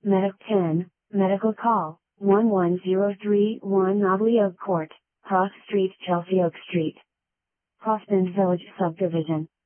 Medic 10, medical call, 11031 Nobley Oak Court, Cross Street, Chelsea Oak Street. Crossbend Village Subdivision.